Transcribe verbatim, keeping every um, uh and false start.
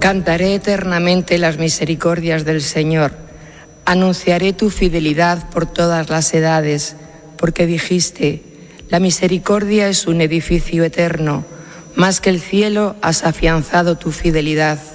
Cantaré eternamente las misericordias del Señor. Anunciaré tu fidelidad por todas las edades, porque dijiste, la misericordia es un edificio eterno, más que el cielo has afianzado tu fidelidad.